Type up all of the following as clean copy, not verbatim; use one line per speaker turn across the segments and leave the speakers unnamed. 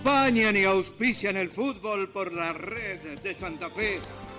Acompañan y auspician el fútbol por la red de Santa Fe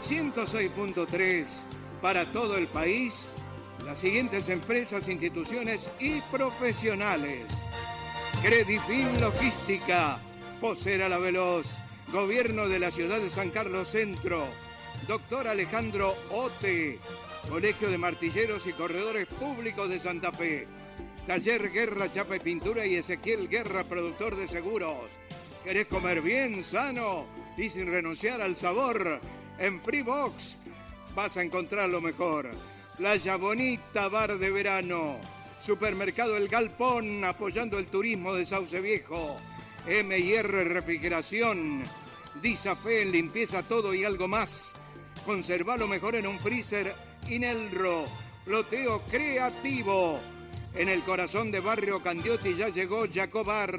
106.3 para todo el país. Las siguientes empresas, instituciones y profesionales: Credifin Logística, Posera La Veloz, Gobierno de la Ciudad de San Carlos Centro, Doctor Alejandro Ote, Colegio de Martilleros y Corredores Públicos de Santa Fe, Taller Guerra Chapa y Pintura y Ezequiel Guerra, productor de seguros. ¿Querés comer bien, sano y sin renunciar al sabor? En Freebox vas a encontrar lo mejor. Playa Bonita, bar de verano. Supermercado El Galpón, apoyando el turismo de Sauce Viejo. M&R Refrigeración. Disafé en limpieza, todo y algo más. Conservalo mejor en un freezer Inelro. Ploteo creativo. En el corazón de Barrio Candioti ya llegó Jacobar.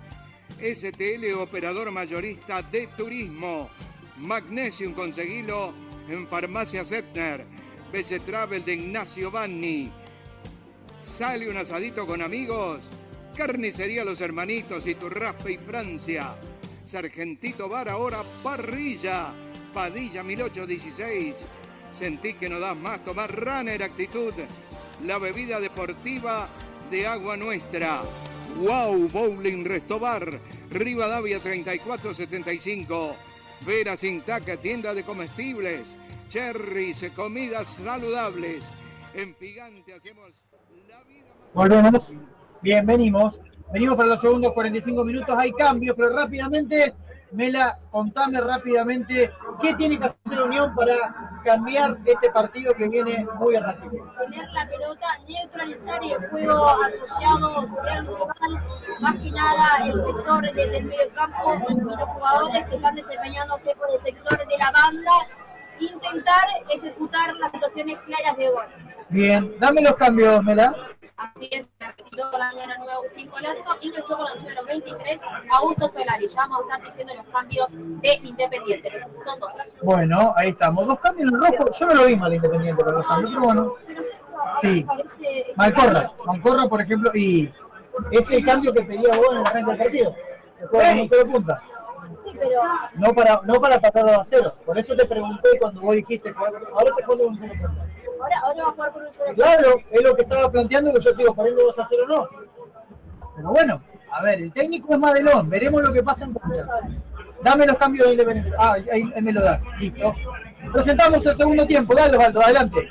STL, operador mayorista de turismo. Magnesium, conseguilo en Farmacia Setner. BC Travel de Ignacio Vanni. Sale un asadito con amigos. Carnicería Los Hermanitos, Iturraspe y Francia. Sargentito Bar, ahora parrilla. Padilla 1816. Sentís que no das más, tomar Runner Actitud. La bebida deportiva de Agua Nuestra. Wow Bowling Restobar, Rivadavia 3475. Vera Sintaca, tienda de comestibles. Cherries, comidas saludables. En Figante hacemos la vida más...
Volvemos. Bien, venimos para los segundos 45 minutos. Hay cambios, pero rápidamente, Mela, contame rápidamente qué tiene que hacer Unión para cambiar este partido que viene muy errático.
Tener la pelota, neutralizar el juego asociado del rival, más que nada el sector del medio campo y los jugadores que están desempeñándose por el sector de la banda, intentar ejecutar las situaciones claras de gol.
Bien, dame los cambios, Mela.
Así es, repitió con la número 9 Agustín Colazo, ingresó con la número 23 Augusto Solari. Ya vamos a estar diciendo los cambios de Independiente, que son dos.
Bueno, ahí estamos. Dos cambios en rojo. Yo no lo vi mal Independiente, pero los cambios, pero bueno. Sí, Malcorra, por ejemplo, y es el cambio que pedía vos en el arranque del partido. Después de un solo punta.
Sí, pero...
No para empatar 2-0. Por eso te pregunté cuando vos dijiste, ahora te pongo un solo punta.
Ahora va a jugar por un solo punto.
Claro, es lo que estaba planteando, que yo te digo, poniendo 2-0 no. Pero bueno, a ver, el técnico es Madelón, veremos lo que pasa en cancha. Dame los cambios de Independencia. Ahí me lo das, listo. Presentamos el segundo tiempo, dale Osvaldo, adelante.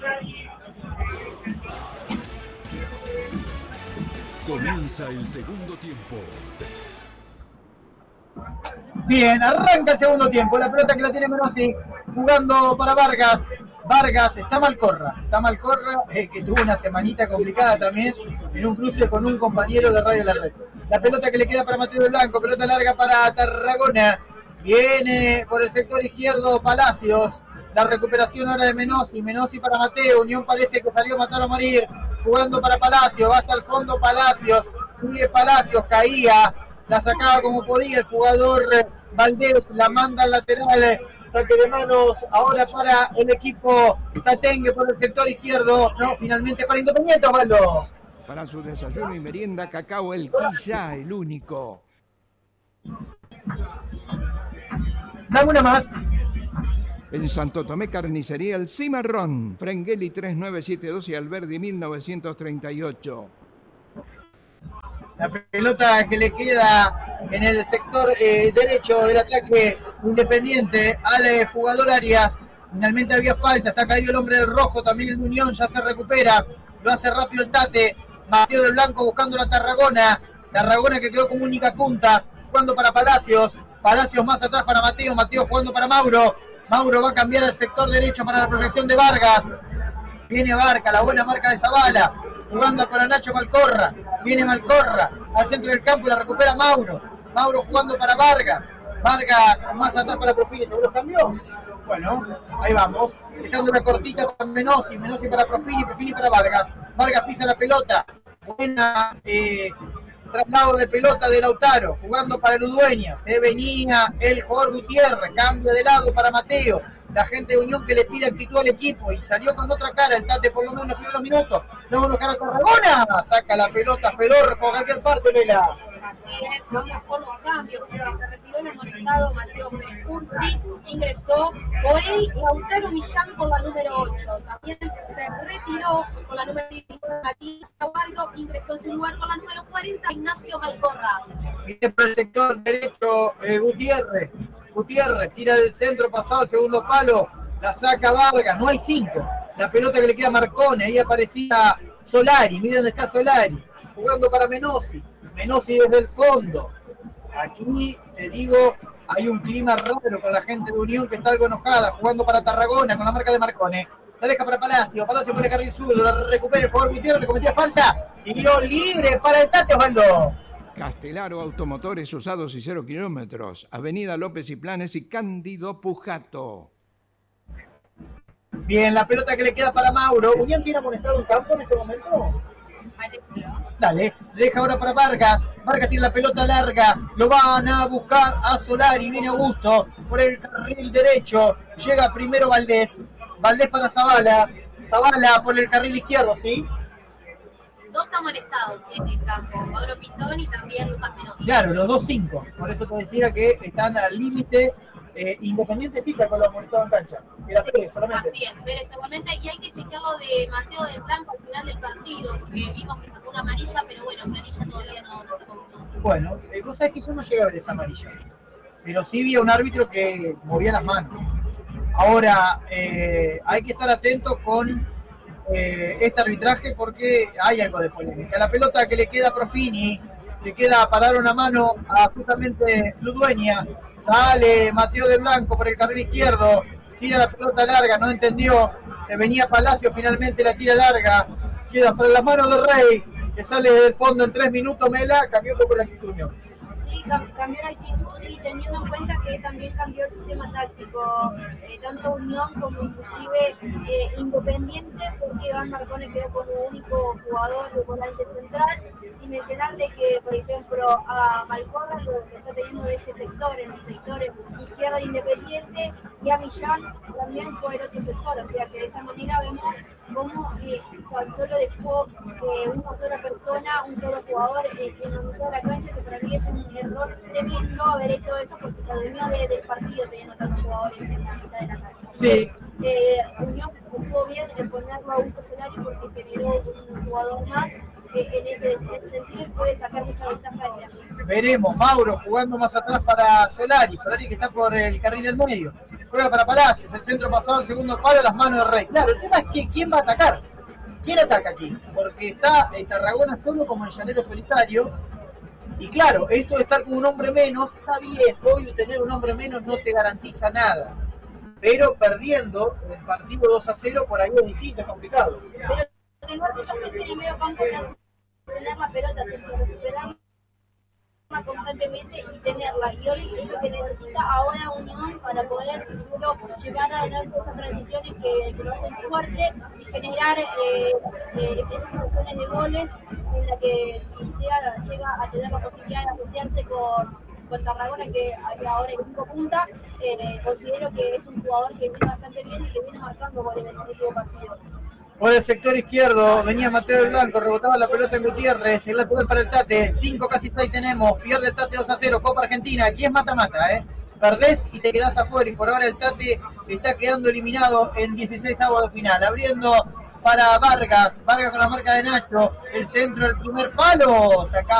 Comienza el segundo tiempo.
Bien, arranca el segundo tiempo, la pelota que la tiene Menossi, jugando para Vargas. Vargas, está Malcorra, que tuvo una semanita complicada también en un cruce con un compañero de Radio La Red. La pelota que le queda para Mateo del Blanco, pelota larga para Tarragona, viene por el sector izquierdo Palacios, la recuperación ahora de Menossi para Mateo, Unión parece que salió a matar o morir, jugando para Palacios, va hasta el fondo Palacios, sigue Palacios, caía, la sacaba como podía el jugador Valdés, la manda al lateral, saque de manos ahora para el equipo Tatengue por el sector izquierdo. No, finalmente para Independiente, Osvaldo.
Para su desayuno y merienda, cacao El Quilla, el único.
Dame una más.
En Santo Tomé, carnicería El Cimarrón, Frengeli 3972 y Alberdi 1938.
La pelota que le queda en el sector derecho del ataque Independiente al jugador Arias. Finalmente había falta, está caído el hombre del rojo, también el de Unión ya se recupera, lo hace rápido el Tate. Mateo del Blanco buscando la Tarragona que quedó como única punta, jugando para Palacios más atrás para Mateo jugando para Mauro va a cambiar el sector derecho para la proyección de Vargas. Viene Barca, la buena marca de Zavala, jugando para Nacho Malcorra, viene Malcorra al centro del campo y la recupera Mauro jugando para Vargas más atrás para Profili. ¿Se los cambió? Bueno, ahí vamos, dejando una cortita para Menossi para Profili para Vargas pisa la pelota, buena traslado de pelota de Lautaro, jugando para el Udueña, venía el jugador Gutiérrez, cambio de lado para Mateo, la gente de Unión que le pide actitud al equipo y salió con otra cara el Tate por lo menos en los primeros minutos. Luego nos cara Tarragona, saca la pelota Fedor por cualquier parte, Vela.
Así es, vamos por los cambios, porque se retiró amonestado Mateo Percursi, ingresó por él Lautaro Millán con la número 8. También se retiró con la número 19 Matías Agualdo, ingresó en su lugar con la número 40 Ignacio Malcorra.
Viene por el sector derecho Gutiérrez, tira del centro pasado al segundo palo, la saca Vargas, no hay 5. La pelota que le queda a Marcone, ahí aparecía Solari, miren dónde está Solari, jugando para Menossi desde el fondo. Aquí te digo, hay un clima raro con la gente de Unión que está algo enojada, jugando para Tarragona con la marca de Marcone. La deja para Palacio por el carril sur, la recupera el jugador Gutiérrez, le cometía falta, y tiró libre para el Tate Osvaldo.
Castelaro Automotores Usados y 0 kilómetros. Avenida López y Planes y Cándido Pujato.
Bien, la pelota que le queda para Mauro. ¿Unión tiene amonestado un campo en este momento? Dale, deja ahora para Vargas. Vargas tiene la pelota larga. Lo van a buscar a Solari. Viene Augusto por el carril derecho. Llega primero Valdés. Valdés para Zavala. Zavala por el carril izquierdo, ¿sí?
2 amonestados en el campo, Mauro Pitón y también Lucas Menossi.
Claro, los 2-5. Por eso te decía que están al límite. Independiente sí sacó los amonestados en cancha. Era Pérez solamente.
Así es, Pérez solamente. Y hay que chequearlo de Mateo del Blanco al final del partido, porque vimos que sacó una amarilla, pero bueno, amarilla todavía no tenemos.
Bueno, vos sabés que yo no llegué a ver esa amarilla. Pero sí vi a un árbitro que movía las manos. Ahora, hay que estar atento con este arbitraje porque hay algo de polémica. La pelota que le queda a Profini, le queda para dar una mano a justamente Ludueña. Sale Mateo de Blanco por el carril izquierdo, tira la pelota larga, no entendió, se venía Palacio, finalmente la tira larga, queda para las manos de Rey, que sale del fondo en 3 minutos. Mela cambió un poco la actitud.
Sí, cambió la actitud y teniendo en cuenta que también cambió el sistema táctico, tanto Unión como inclusive Independiente, porque Iván Marcone quedó como único jugador de volante central. Y mencionar de que, por ejemplo, a Malcorra lo que está teniendo de este sector, en el sector izquierdo Independiente, y a Millán también por el otro sector. O sea que de esta manera vemos cómo solo dejó una sola persona, un solo jugador en la mitad de la cancha, que para mí es un error tremendo haber hecho eso porque se adueñó del partido teniendo tantos jugadores en la mitad de la cancha.
Sí.
Unión estuvo bien en ponerlo a Augusto Solari porque generó un jugador más. En ese sentido puede sacar mucha ventaja de allí.
Veremos, Mauro jugando más atrás para Solari que está por el carril del medio. Juega para Palacios, el centro pasado, el segundo palo, las manos de Rey. Claro, el tema es que ¿quién va a atacar? ¿Quién ataca aquí? Porque está Tarragona solo como el llanero solitario. Y claro, esto de estar con un hombre menos, está bien, hoy tener un hombre menos no te garantiza nada. Pero perdiendo el partido 2-0, por ahí es distinto, es complicado.
Pero tener mucha gente en el medio campo te hace tener la pelota, siempre recuperarla constantemente y tenerla. Y hoy es lo que necesita ahora Unión para poder llevar adelante esas transiciones que lo hacen fuerte y generar esas situaciones de goles en la que si llega a tener la posibilidad de asociarse con Tarragona, que ahora es 5 punta, considero que es un jugador que viene bastante bien y que viene marcando goles en el último partido.
Por el sector izquierdo venía Mateo del Blanco, rebotaba la pelota en Gutiérrez, el lateral para el Tate, 5 casi 6 tenemos, pierde el Tate 2-0, Copa Argentina, aquí es mata-mata, perdés y te quedás afuera, y por ahora el Tate está quedando eliminado en 16avos de final, abriendo para Vargas con la marca de Nacho, el centro del primer palo, se acaba.